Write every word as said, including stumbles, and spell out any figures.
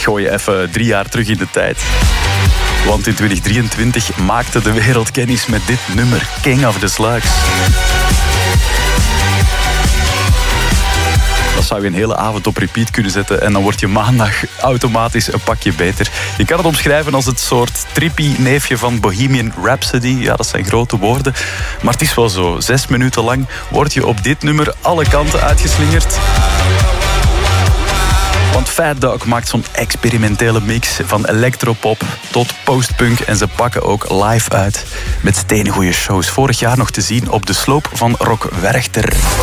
gooi je even drie jaar terug in de tijd. Want in twintig drieëntwintig maakte de wereld kennis met dit nummer, King of the Slugs. Dat zou je een hele avond op repeat kunnen zetten en dan word je maandag automatisch een pakje beter. Je kan het omschrijven als het soort trippy neefje van Bohemian Rhapsody. Ja, dat zijn grote woorden. Maar het is wel zo. Zes minuten lang word je op dit nummer alle kanten uitgeslingerd. Want Fat Dog maakt zo'n experimentele mix van electropop tot postpunk. En ze pakken ook live uit met steengoeie shows. Vorig jaar nog te zien op de sloop van Rock Werchter.